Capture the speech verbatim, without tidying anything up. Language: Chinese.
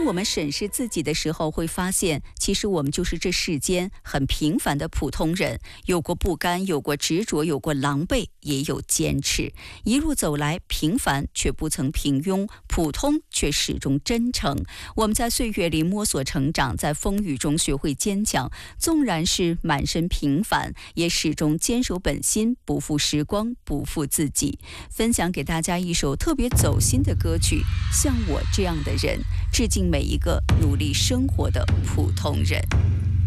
我们审视自己的时候，会发现，其实我们就是这世间很平凡的普通人，有过不甘，有过执着，有过狼狈，也有坚持。一路走来，平凡却不曾平庸，普通却始终真诚。我们在岁月里摸索成长，在风雨中学会坚强。纵然是满身平凡，也始终坚守本心，不负时光，不负自己。分享给大家一首特别走心的歌曲《像我这样的人》，致敬每一个努力生活的普通人。